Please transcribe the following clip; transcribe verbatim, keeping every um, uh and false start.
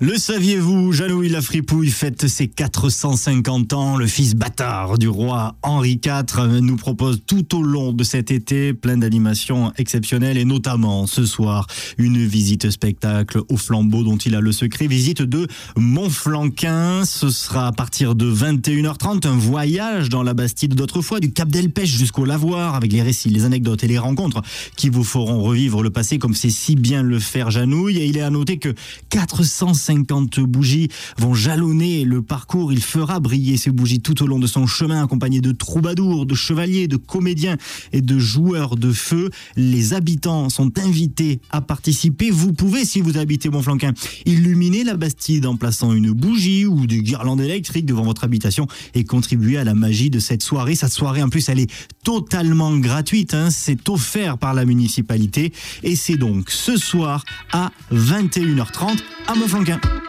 Le saviez-vous, Jeannouille la Fripouille fête ses quatre cent cinquante ans. Le fils bâtard du roi Henri quatre nous propose tout au long de cet été plein d'animations exceptionnelles et notamment ce soir une visite spectacle au flambeau dont il a le secret, visite de Montflanquin. Ce sera à partir de vingt et une heures trente, un voyage dans la Bastide d'autrefois, du Cap d'Elpech jusqu'au Lavoir avec les récits, les anecdotes et les rencontres qui vous feront revivre le passé comme c'est si bien le faire Jeannouille. Et il est à noter que quatre cent cinquante bougies vont jalonner le parcours. Il fera briller ces bougies tout au long de son chemin, accompagné de troubadours, de chevaliers, de comédiens et de joueurs de feu. Les habitants sont invités à participer. Vous pouvez, si vous habitez Montflanquin, illuminer la Bastide en plaçant une bougie ou des guirlandes électriques devant votre habitation et contribuer à la magie de cette soirée. Cette soirée, en plus, elle est totalement gratuite, hein. C'est offert par la municipalité et c'est donc ce soir à vingt et une heures trente à Montflanquin.